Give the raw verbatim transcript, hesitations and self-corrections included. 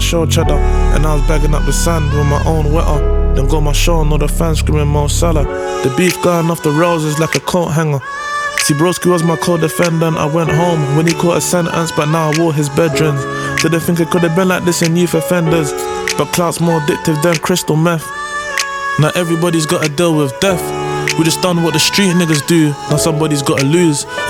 show cheddar, and I was bagging up the sand with my own wetter. Then got my show and all the fans screaming Mo Salah. The beef going off the rails is like a coat hanger. See, broski was my co-defendant. I went home when he caught a sentence, but now I wore his bedrooms. Didn't think it could have been like this in youth offenders, but clout's more addictive than crystal meth. Now everybody's gotta deal with death. We just done what the street niggas do. Now somebody's gotta lose,